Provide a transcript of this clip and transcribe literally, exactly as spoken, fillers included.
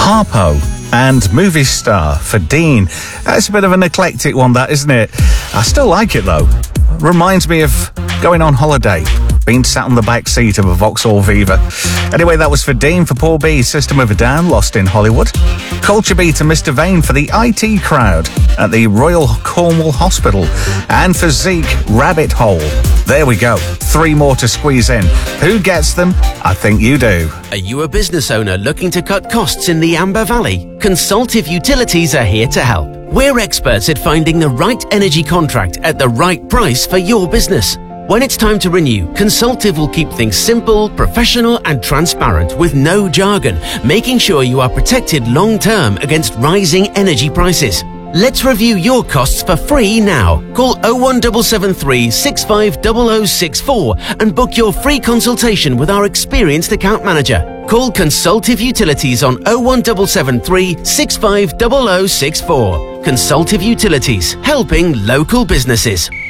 Harpo and movie star for Dean. That's a bit of an eclectic one, that, isn't it? I still like it, though. Reminds me of going on holiday, being sat on the back seat of a Vauxhall Viva. Anyway, that was for Dean. For Paul B, System of a Down, Lost in Hollywood. Culture Beat and Mister Vane for the I T crowd at the Royal Cornwall Hospital. And for Zeke, Rabbit Hole. There we go. Three more to squeeze in. Who gets them? I think you do. Are you a business owner looking to cut costs in the Amber Valley? Consultive Utilities are here to help. We're experts at finding the right energy contract at the right price for your business. When it's time to renew, Consultive will keep things simple, professional and transparent with no jargon, making sure you are protected long-term against rising energy prices. Let's review your costs for free now. Call oh one seven seven three, six five zero zero six four and book your free consultation with our experienced account manager. Call Consultive Utilities on oh one seven seven three, six five zero zero six four. Consultive Utilities, helping local businesses.